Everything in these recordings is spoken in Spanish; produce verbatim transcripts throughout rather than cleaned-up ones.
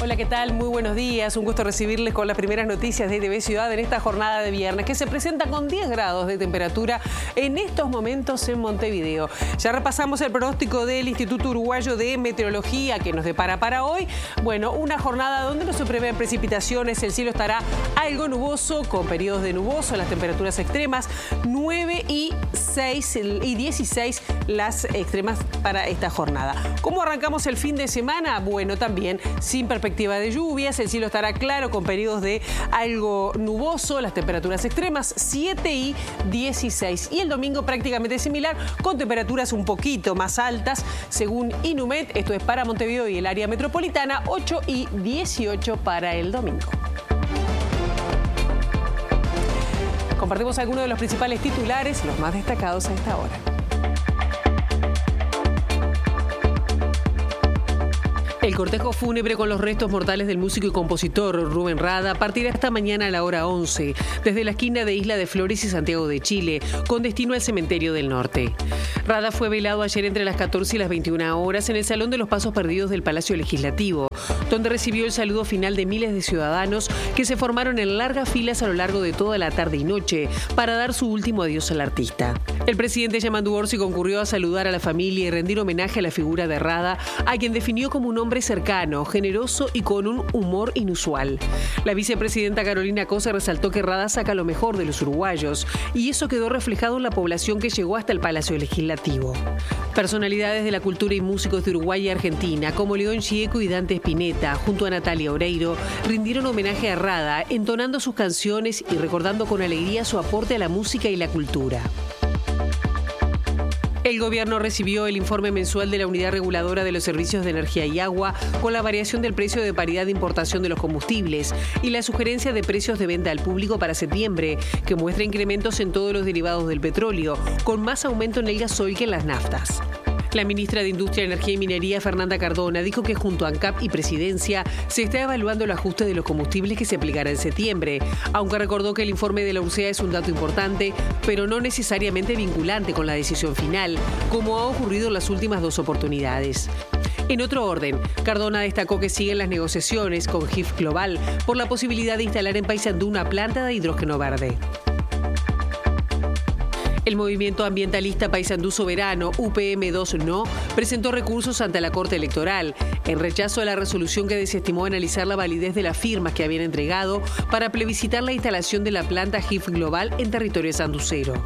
Hola, ¿qué tal? Muy buenos días. Un gusto recibirles con las primeras noticias de T V Ciudad en esta jornada de viernes, que se presenta con diez grados de temperatura en estos momentos en Montevideo. Ya repasamos el pronóstico del Instituto Uruguayo de Meteorología que nos depara para hoy. Bueno, una jornada donde no se prevén precipitaciones, el cielo estará algo nuboso, con periodos de nuboso, las temperaturas extremas, nueve y seis y dieciséis las extremas para esta jornada. ¿Cómo arrancamos el fin de semana? Bueno, también sin perspectiva de lluvias, el cielo estará claro con periodos de algo nuboso, las temperaturas extremas siete y dieciséis. Y el domingo prácticamente similar, con temperaturas un poquito más altas, según Inumet, esto es para Montevideo y el área metropolitana, ocho y dieciocho para el domingo. Compartimos algunos de los principales titulares, los más destacados a esta hora. El cortejo fúnebre con los restos mortales del músico y compositor Rubén Rada partirá esta mañana a la hora once, desde la esquina de Isla de Flores y Santiago de Chile, con destino al Cementerio del Norte. Rada fue velado ayer entre las catorce y las veintiuna horas en el Salón de los Pasos Perdidos del Palacio Legislativo, donde recibió el saludo final de miles de ciudadanos que se formaron en largas filas a lo largo de toda la tarde y noche para dar su último adiós al artista. El presidente Yamandu Orsi concurrió a saludar a la familia y rendir homenaje a la figura de Rada, a quien definió como un hombre cercano, generoso y con un humor inusual. La vicepresidenta Carolina Cosa resaltó que Rada saca lo mejor de los uruguayos, y eso quedó reflejado en la población que llegó hasta el Palacio Legislativo. Personalidades de la cultura y músicos de Uruguay y Argentina, como León Gieco y Dante Spinetta, junto a Natalia Oreiro, rindieron homenaje a Rada, entonando sus canciones y recordando con alegría su aporte a la música y la cultura. El gobierno recibió el informe mensual de la Unidad Reguladora de los Servicios de Energía y Agua con la variación del precio de paridad de importación de los combustibles y la sugerencia de precios de venta al público para septiembre, que muestra incrementos en todos los derivados del petróleo, con más aumento en el gasoil que en las naftas. La ministra de Industria, Energía y Minería, Fernanda Cardona, dijo que junto a ANCAP y Presidencia se está evaluando el ajuste de los combustibles que se aplicará en septiembre, aunque recordó que el informe de la U R S E A es un dato importante, pero no necesariamente vinculante con la decisión final, como ha ocurrido en las últimas dos oportunidades. En otro orden, Cardona destacó que siguen las negociaciones con G I F Global por la posibilidad de instalar en Paysandú una planta de hidrógeno verde. El movimiento ambientalista Paysandú Soberano, U P M dos No, presentó recursos ante la Corte Electoral en rechazo a la resolución que desestimó analizar la validez de las firmas que habían entregado para plebiscitar la instalación de la planta G I F Global en territorio sanducero.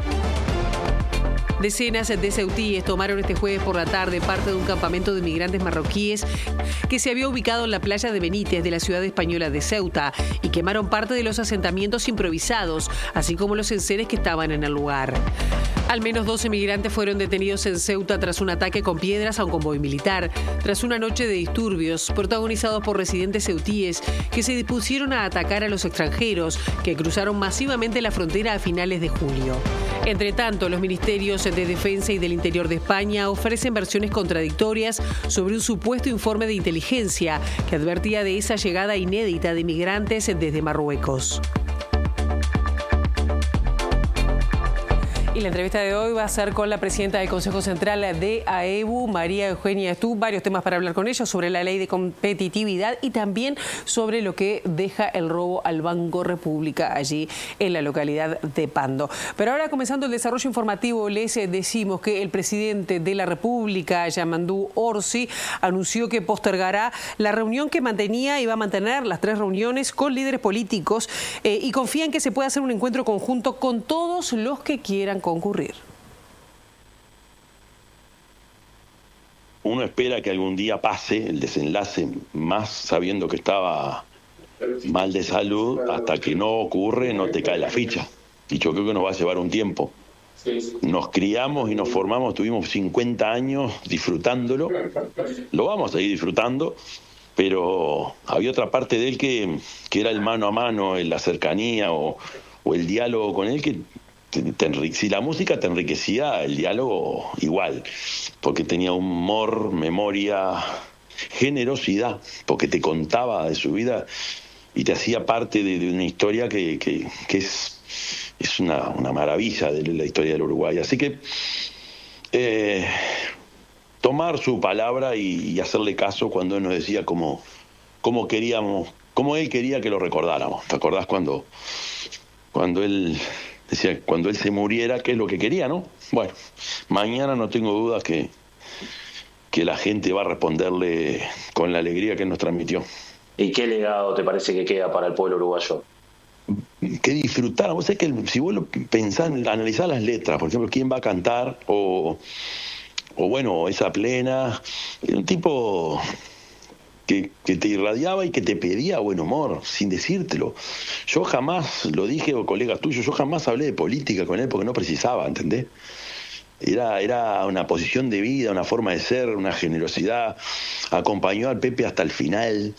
Decenas de ceutíes tomaron este jueves por la tarde parte de un campamento de migrantes marroquíes que se había ubicado en la playa de Benítez de la ciudad española de Ceuta y quemaron parte de los asentamientos improvisados, así como los enseres que estaban en el lugar. Al menos doce migrantes fueron detenidos en Ceuta tras un ataque con piedras a un convoy militar, tras una noche de disturbios protagonizados por residentes ceutíes que se dispusieron a atacar a los extranjeros que cruzaron masivamente la frontera a finales de julio. Entre tanto, los ministerios de Defensa y del Interior de España ofrecen versiones contradictorias sobre un supuesto informe de inteligencia que advertía de esa llegada inédita de migrantes desde Marruecos. Y la entrevista de hoy va a ser con la presidenta del Consejo Central de AEBU, María Eugenia Estú. Varios temas para hablar con ella, sobre la ley de competitividad y también sobre lo que deja el robo al Banco República allí en la localidad de Pando. Pero ahora, comenzando el desarrollo informativo, les decimos que el presidente de la República, Yamandu Orsi, anunció que postergará la reunión que mantenía y va a mantener las tres reuniones con líderes políticos eh, y confía en que se pueda hacer un encuentro conjunto con todos los que quieran concurrir. Uno espera que algún día pase el desenlace, más sabiendo que estaba mal de salud, hasta que no ocurre, no te cae la ficha. Y yo creo que nos va a llevar un tiempo. Nos criamos y nos formamos, tuvimos cincuenta años disfrutándolo, lo vamos a seguir disfrutando, pero había otra parte de él que, que era el mano a mano, la cercanía o, o el diálogo con él que... Te, te, si la música te enriquecía, el diálogo igual, porque tenía humor, memoria, generosidad, porque te contaba de su vida y te hacía parte de, de una historia que, que, que es, es una, una maravilla de la historia del Uruguay. Así que eh, tomar su palabra y, y hacerle caso cuando él nos decía como cómo queríamos, cómo él quería que lo recordáramos. ¿Te acordás cuando, cuando él decía, cuando él se muriera, qué es lo que quería, no? Bueno, mañana no tengo dudas que, que la gente va a responderle con la alegría que nos transmitió. ¿Y qué legado te parece que queda para el pueblo uruguayo? Que disfrutar. Vos sabés que si vos lo pensás, analizás las letras, por ejemplo, quién va a cantar, o, o bueno, esa plena, un tipo que, que te irradiaba y que te pedía buen humor, sin decírtelo. Yo jamás, lo dije, o colegas tuyos, yo jamás hablé de política con él porque no precisaba, ¿entendés? Era, era una posición de vida, una forma de ser, una generosidad. Acompañó al Pepe hasta el final.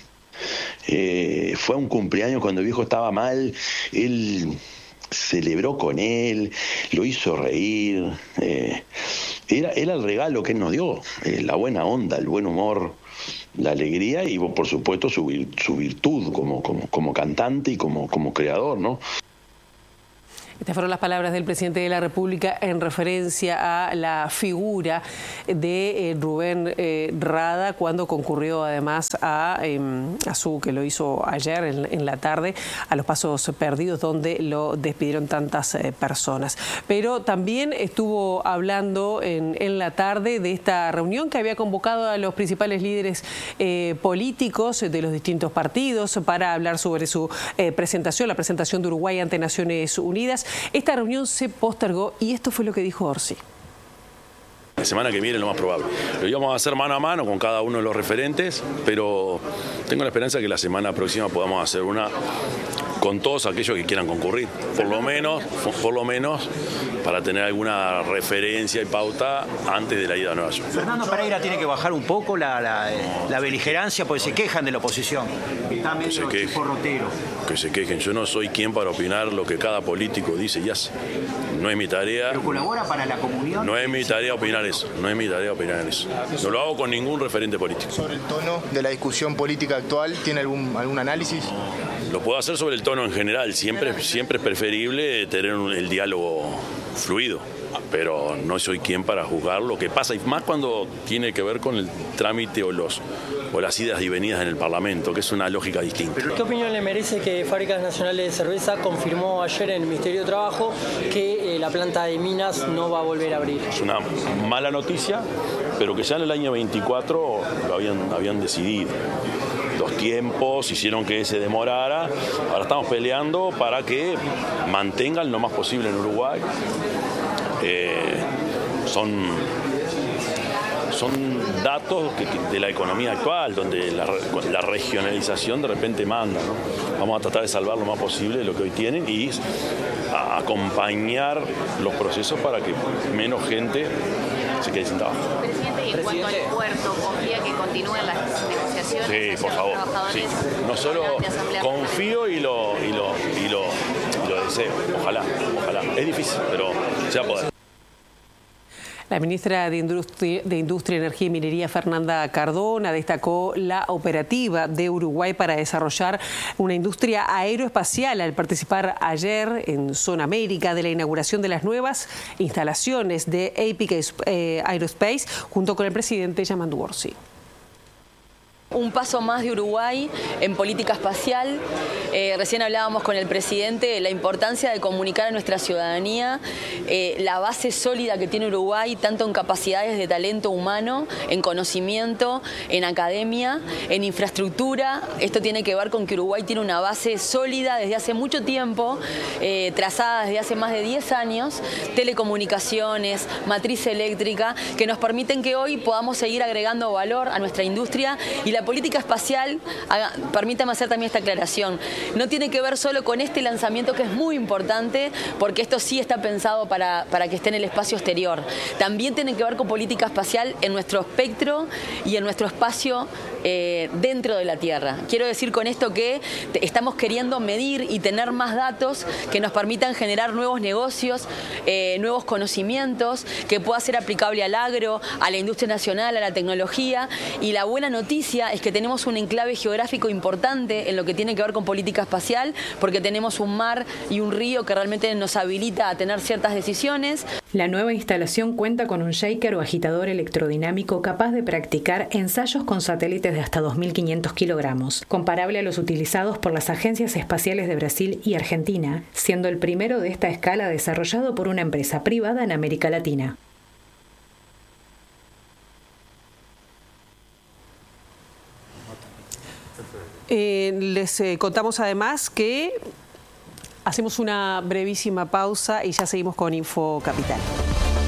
Eh, fue a un cumpleaños cuando el viejo estaba mal, él celebró con él, lo hizo reír. Eh, era, era el regalo que él nos dio, eh, la buena onda, el buen humor, la alegría y por supuesto su, vir, su virtud como, como, como cantante y como, como creador, ¿no? Estas fueron las palabras del presidente de la República en referencia a la figura de eh, Rubén eh, Rada cuando concurrió además a, eh, a su, que lo hizo ayer en, en la tarde, a los Pasos Perdidos, donde lo despidieron tantas eh, personas. Pero también estuvo hablando en, en la tarde de esta reunión que había convocado a los principales líderes eh, políticos de los distintos partidos para hablar sobre su eh, presentación, la presentación de Uruguay ante Naciones Unidas. Esta reunión se postergó y esto fue lo que dijo Orsi. La semana que viene lo más probable. Lo íbamos a hacer mano a mano con cada uno de los referentes, pero tengo la esperanza que la semana próxima podamos hacer una con todos aquellos que quieran concurrir. Por lo menos, por lo menos para tener alguna referencia y pauta antes de la ida a Nueva York. Fernando Pereira tiene que bajar un poco la, la, la beligerancia porque se quejan de la oposición. Está medio chisporrotero. Que se quejen. Yo no soy quien para opinar lo que cada político dice y hace. No es mi tarea. ¿Pero colabora para la comunión? No es mi tarea opinar eso. No es mi tarea opinar eso. No lo hago con ningún referente político. ¿Sobre el tono de la discusión política actual tiene algún, algún análisis? Lo puedo hacer sobre el tono en general. Siempre, siempre es preferible tener un, el diálogo fluido, pero no soy quien para juzgar lo que pasa, y más cuando tiene que ver con el trámite o, los, o las idas y venidas en el Parlamento, que es una lógica distinta. ¿Qué opinión le merece que Fábricas Nacionales de Cerveza confirmó ayer en el Ministerio de Trabajo que eh, la planta de Minas no va a volver a abrir? Es una mala noticia, pero que ya en el año veinticuatro lo habían, habían decidido. Los tiempos hicieron que se demorara. Ahora estamos peleando para que mantengan lo más posible en Uruguay. Eh, son, son datos que, que de la economía actual, donde la, la regionalización de repente manda, ¿no? Vamos a tratar de salvar lo más posible lo que hoy tienen y a acompañar los procesos para que menos gente se quede sin trabajo. Presidente, y en cuanto al puerto, ¿confía que continúen las negociaciones? Sí, por favor. Sí. No solo confío y lo, y lo, y lo, y lo deseo. Ojalá, ojalá. Es difícil, pero se va a poder. La ministra de Industria, de Industria, Energía y Minería, Fernanda Cardona, destacó la operativa de Uruguay para desarrollar una industria aeroespacial al participar ayer en Zona América de la inauguración de las nuevas instalaciones de Epic Aerospace junto con el presidente Yamandu Orsi. Un paso más de Uruguay en política espacial. Eh, recién hablábamos con el presidente de la importancia de comunicar a nuestra ciudadanía eh, la base sólida que tiene Uruguay, tanto en capacidades de talento humano, en conocimiento, en academia, en infraestructura. Esto tiene que ver con que Uruguay tiene una base sólida desde hace mucho tiempo, eh, trazada desde hace más de diez años, telecomunicaciones, matriz eléctrica, que nos permiten que hoy podamos seguir agregando valor a nuestra industria. Y la política espacial, haga, permítame hacer también esta aclaración, no tiene que ver solo con este lanzamiento que es muy importante, porque esto sí está pensado para, para que esté en el espacio exterior. También tiene que ver con política espacial en nuestro espectro y en nuestro espacio eh, dentro de la Tierra. Quiero decir con esto que estamos queriendo medir y tener más datos que nos permitan generar nuevos negocios, eh, nuevos conocimientos, que pueda ser aplicable al agro, a la industria nacional, a la tecnología. Y la buena noticia decía es que tenemos un enclave geográfico importante en lo que tiene que ver con política espacial, porque tenemos un mar y un río que realmente nos habilita a tener ciertas decisiones. La nueva instalación cuenta con un shaker o agitador electrodinámico capaz de practicar ensayos con satélites de hasta dos mil quinientos kilogramos, comparable a los utilizados por las agencias espaciales de Brasil y Argentina, siendo el primero de esta escala desarrollado por una empresa privada en América Latina. Eh, les eh, contamos además que hacemos una brevísima pausa y ya seguimos con Info Capital.